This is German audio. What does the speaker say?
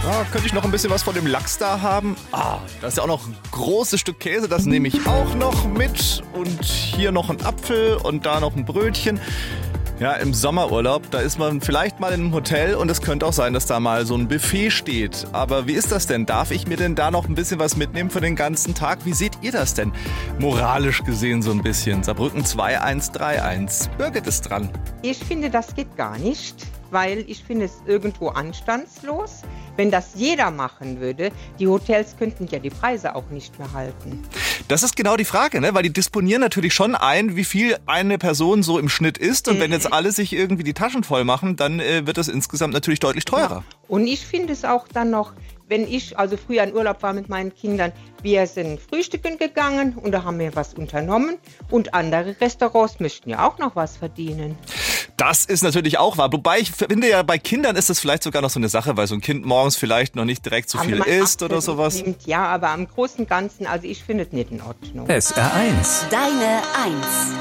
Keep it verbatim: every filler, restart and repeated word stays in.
Ah, könnte ich noch ein bisschen was von dem Lachs da haben? Ah, da ist ja auch noch ein großes Stück Käse, das nehme ich auch noch mit. Und hier noch ein Apfel und da noch ein Brötchen. Ja, im Sommerurlaub, da ist man vielleicht mal in einem Hotel und es könnte auch sein, dass da mal so ein Buffet steht. Aber wie ist das denn? Darf ich mir denn da noch ein bisschen was mitnehmen für den ganzen Tag? Wie seht ihr das denn? Moralisch gesehen so ein bisschen. Saarbrücken zwei eins drei eins. Birgit ist dran. Ich finde, das geht gar nicht, weil ich finde es irgendwo anstandslos. Wenn das jeder machen würde, die Hotels könnten ja die Preise auch nicht mehr halten. Das ist genau die Frage, ne? Weil die disponieren natürlich schon ein, wie viel eine Person so im Schnitt isst. Und wenn jetzt alle sich irgendwie die Taschen voll machen, dann äh, wird das insgesamt natürlich deutlich teurer. Ja. Und ich finde es auch dann noch, wenn ich also früher in Urlaub war mit meinen Kindern, wir sind frühstücken gegangen und da haben wir was unternommen. Und andere Restaurants möchten ja auch noch was verdienen. Das ist natürlich auch wahr. Wobei ich finde ja, bei Kindern ist das vielleicht sogar noch so eine Sache, weil so ein Kind morgens vielleicht noch nicht direkt so viel isst oder sowas. Nimmt, ja, aber am Großen und Ganzen, also ich finde es nicht in Ordnung. S R eins. Deine Eins.